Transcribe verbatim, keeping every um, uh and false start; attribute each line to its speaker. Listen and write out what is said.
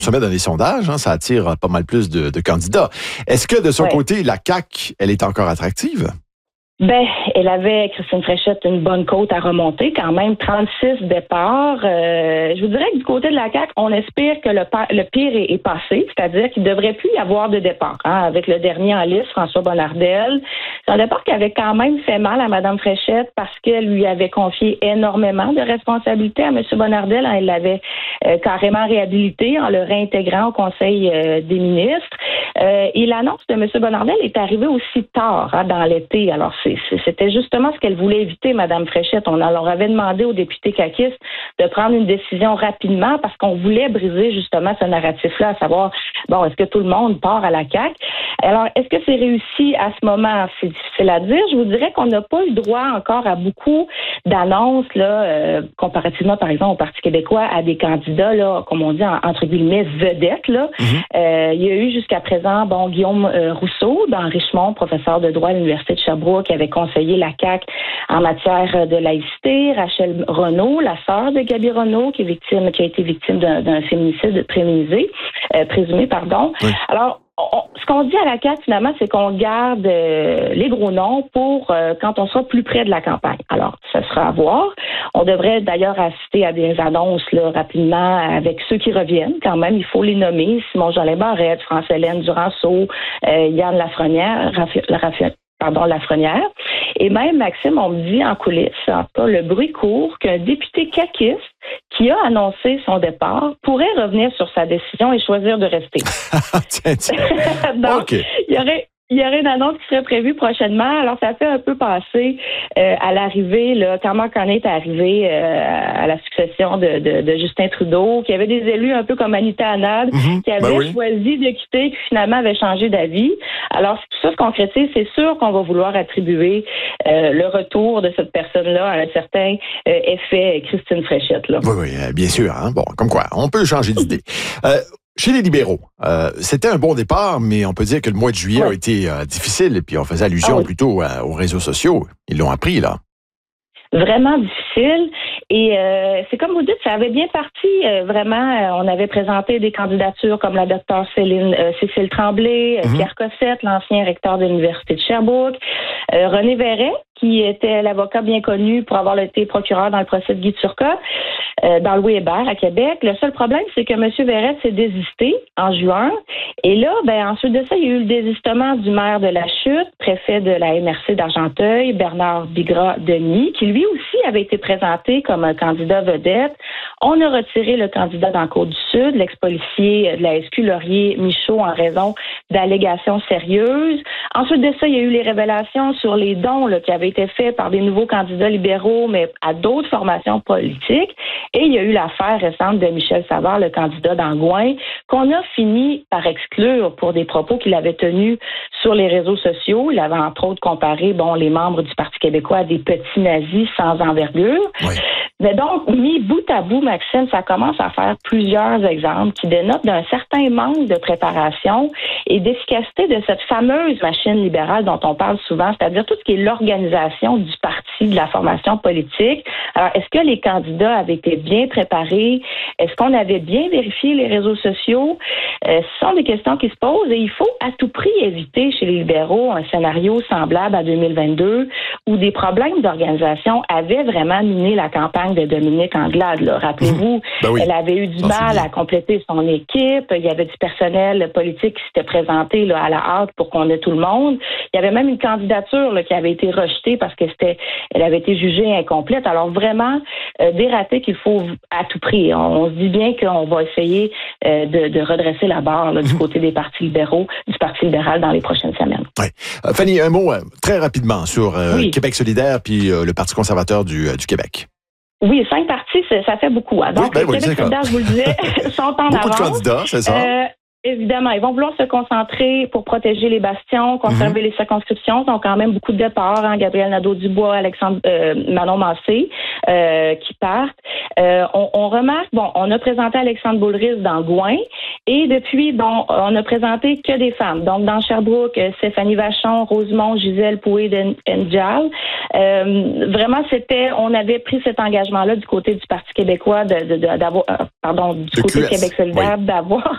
Speaker 1: se met dans les sondages, hein, ça attire pas mal plus de, de candidats. Est-ce que de son
Speaker 2: ouais.
Speaker 1: côté, la C A Q, elle est encore attractive?
Speaker 2: Ben, elle avait, Christine Fréchette, une bonne côte à remonter, quand même trente-six départs. Euh, je vous dirais que du côté de la C A Q, on espère que le, le pire est, est passé, c'est-à-dire qu'il ne devrait plus y avoir de départ. Hein, avec le dernier en liste, François Bonnardel. C'est un départ qui avait quand même fait mal à Mme Fréchette parce qu'elle lui avait confié énormément de responsabilités à M. Bonnardel. Elle l'avait euh, carrément réhabilité en le réintégrant au Conseil euh, des ministres. Euh, et l'annonce de M. Bonnardel est arrivée aussi tard, hein, dans l'été. Alors, c'est C'était justement ce qu'elle voulait éviter, Mme Fréchette. On leur avait demandé aux députés caquistes de prendre une décision rapidement parce qu'on voulait briser justement ce narratif-là, à savoir, bon, est-ce que tout le monde part à la C A Q? Alors, est-ce que c'est réussi à ce moment? C'est difficile à dire. Je vous dirais qu'on n'a pas eu droit encore à beaucoup d'annonces, là, euh, comparativement, par exemple, au Parti québécois, à des candidats, là, comme on dit, en, entre guillemets, vedettes, là. Mm-hmm. Euh, il y a eu jusqu'à présent, bon, Guillaume euh, Rousseau, dans Richmond, professeur de droit à l'Université de Sherbrooke, qui avait conseillé la C A Q en matière de laïcité. Rachel Renaud, la sœur de Gaby Renaud, qui est victime, qui a été victime d'un, d'un féminicide prémisé, euh, présumé, pardon. Oui. Alors, on, ce qu'on dit à la C A Q, finalement, c'est qu'on garde euh, les gros noms pour euh, quand on sera plus près de la campagne. Alors, ça sera à voir. On devrait d'ailleurs assister à des annonces là, rapidement avec ceux qui reviennent. Quand même, il faut les nommer. Simon-Jolin Barrette, France-Hélène Duranceau, euh, Yann Lafrenière, Raphaël, Raphaël pardon, Lafrenière. Et même, Maxime, on me dit en coulisses, en tout cas, le bruit court qu'un député caquiste qui a annoncé son départ pourrait revenir sur sa décision et choisir de rester.
Speaker 1: tiens, tiens.
Speaker 2: Donc,
Speaker 1: okay.
Speaker 2: il y aurait... Il y aurait une annonce qui serait prévue prochainement. Alors, ça fait un peu passer euh, à l'arrivée, là, quand Marc Carney est arrivé euh, à la succession de, de, de Justin Trudeau, qui avait des élus un peu comme Anita Anand, mm-hmm. qui avaient ben oui. choisi de quitter, qui finalement avaient changé d'avis. Alors, si tout ça se concrétise, c'est sûr qu'on va vouloir attribuer euh, le retour de cette personne-là à un certain euh, effet Christine Fréchette. Là.
Speaker 1: Oui, oui, bien sûr. Hein? Bon, comme quoi, on peut changer d'idée. Euh, Chez les libéraux, euh, c'était un bon départ, mais on peut dire que le mois de juillet oui. a été euh, difficile, et puis on faisait allusion ah oui. plutôt euh, aux réseaux sociaux. Ils l'ont appris, là.
Speaker 2: Vraiment difficile. Et euh, c'est comme vous dites, ça avait bien parti. Euh, vraiment, euh, on avait présenté des candidatures comme la docteure Céline, euh, Cécile Tremblay, euh, mm-hmm. Pierre Cossette, l'ancien recteur de l'Université de Sherbrooke, euh, René Verret, qui était l'avocat bien connu pour avoir été procureur dans le procès de Guy Turcotte, euh, dans Louis Hébert à Québec. Le seul problème, c'est que M. Verret s'est désisté en juin. Et là, ben ensuite de ça, il y a eu le désistement du maire de La Chute, préfet de la M R C d'Argenteuil, Bernard Bigra-Denis, qui lui aussi avait été présenté comme un candidat vedette. On a retiré le candidat dans Côte-du-Sud, l'ex-policier de la S Q Laurier Michaud, en raison d'allégations sérieuses. Ensuite de ça, il y a eu les révélations sur les dons là, qui avaient été faits par des nouveaux candidats libéraux, mais à d'autres formations politiques. Et il y a eu l'affaire récente de Michel Savard, le candidat d'Angouin, qu'on a fini par exclure pour des propos qu'il avait tenus sur les réseaux sociaux. Il avait entre autres comparé bon, les membres du Parti québécois à des petits nazis sans envergure. Oui. Mais donc, mis bout à bout, Maxime, ça commence à faire plusieurs exemples qui dénotent d'un certain manque de préparation et d'efficacité de cette fameuse machine libérale dont on parle souvent, c'est-à-dire tout ce qui est l'organisation du parti, de la formation politique. Alors, est-ce que les candidats avaient été bien préparés? Est-ce qu'on avait bien vérifié les réseaux sociaux? Euh, ce sont des questions qui se posent et il faut à tout prix éviter chez les libéraux un scénario semblable à deux mille vingt-deux où des problèmes d'organisation avaient vraiment miné la campagne de Dominique Anglade. Là. Rappelez-vous, ben oui. elle avait eu du Ça, mal à compléter son équipe. Il y avait du personnel politique qui s'était présenté là, à la hâte pour qu'on ait tout le monde. Il y avait même une candidature là, qui avait été rejetée parce que c'était, elle avait été jugée incomplète. Alors vraiment, euh, des ratés qu'il faut à tout prix. On, on se dit bien qu'on va essayer euh, de, de redresser la barre là, du côté des partis libéraux, du Parti libéral dans les prochaines semaines.
Speaker 1: Ouais. Euh, Fanny, un mot euh, très rapidement sur euh, oui. Québec solidaire puis euh, le Parti conservateur du, euh, du Québec.
Speaker 2: Oui, cinq partis, ça fait beaucoup. Hein. Donc, oui, ben oui, Québec solidaire, je vous le disais, sont en
Speaker 1: beaucoup
Speaker 2: avance.
Speaker 1: Beaucoup de candidats, c'est ça? Euh,
Speaker 2: Évidemment, ils vont vouloir se concentrer pour protéger les bastions, conserver mm-hmm. les circonscriptions. Ils ont quand même beaucoup de départs. Hein, Gabriel Nadeau-Dubois, Alexandre euh, Manon Massé euh, qui partent. Euh, on, on remarque, bon, on a présenté Alexandre Boulris dans Gouin et depuis, bon, on a présenté que des femmes. Donc, dans Sherbrooke, Stéphanie Vachon, Rosemont, Gisèle Poué-Ndjal. Euh, vraiment, c'était, on avait pris cet engagement-là du côté du Parti québécois, de, de, de d'avoir, euh, pardon, du
Speaker 1: Le
Speaker 2: côté
Speaker 1: Q S.
Speaker 2: du Québec solidaire, oui. d'avoir